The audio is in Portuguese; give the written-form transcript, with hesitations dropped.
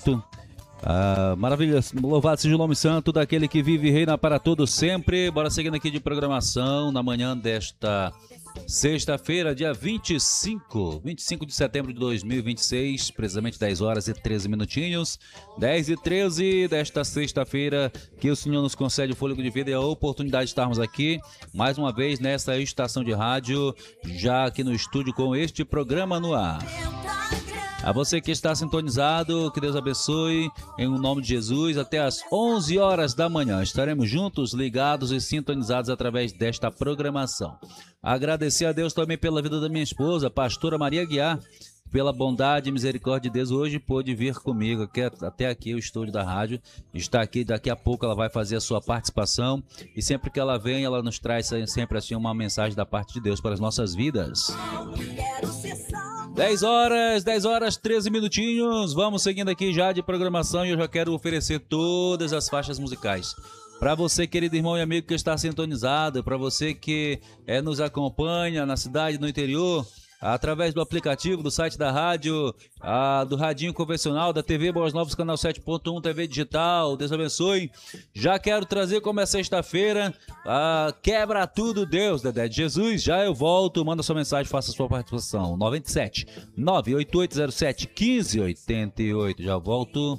Santo. Maravilha, louvado seja o nome santo daquele que vive e reina para todos sempre. Bora seguindo aqui de programação na manhã desta sexta-feira, dia 25 de setembro de 2026, precisamente 10 horas e 13 minutinhos, 10 e 13 desta sexta-feira, que o Senhor nos concede o fôlego de vida e a oportunidade de estarmos aqui, mais uma vez nessa estação de rádio, já aqui no estúdio com este programa no ar. A você que está sintonizado, que Deus abençoe, em nome de Jesus, até às 11 horas da manhã. Estaremos juntos, ligados e sintonizados através desta programação. Agradecer a Deus também pela vida da minha esposa, pastora Maria Guiar, pela bondade e misericórdia de Deus, hoje pôde vir comigo até aqui o estúdio da rádio, está aqui, daqui a pouco ela vai fazer a sua participação e sempre que ela vem, ela nos traz sempre assim uma mensagem da parte de Deus para as nossas vidas. 10 horas, 13 minutinhos, vamos seguindo aqui já de programação e eu já quero oferecer todas as faixas musicais. Para você, querido irmão e amigo que está sintonizado, para você que nos acompanha na cidade, no interior, através do aplicativo, do site da rádio, do radinho convencional, da TV Boas Novas, canal 7.1, TV digital, Deus abençoe. Já quero trazer como é sexta-feira, quebra tudo Deus, Dedé de Jesus. Já eu volto, manda sua mensagem, faça sua participação, 97 98807 1588, já volto.